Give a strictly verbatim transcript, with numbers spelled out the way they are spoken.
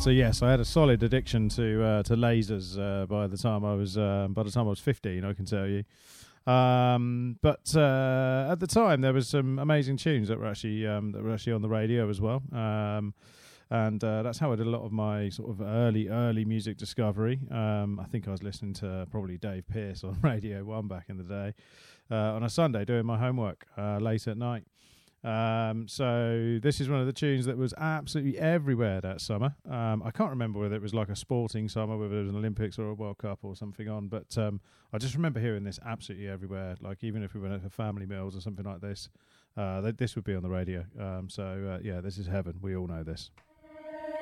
so yes, I had a solid addiction to uh, to lasers uh, by the time I was uh, by the time I was fifteen. I can tell you. Um, but uh, at the time, there was some amazing tunes that were actually um, that were actually on the radio as well. Um, and uh, that's how I did a lot of my sort of early early music discovery. Um, I think I was listening to probably Dave Pearce on Radio One back in the day uh, on a Sunday doing my homework uh, late at night. Um, so this is one of the tunes that was absolutely everywhere that summer. Um, I can't remember whether it was like a sporting summer, whether it was an Olympics or a World Cup or something on, but um, I just remember hearing this absolutely everywhere. Like even if we went out for family meals or something like this, uh, th- this would be on the radio. Um, so uh, yeah, this is heaven. We all know this.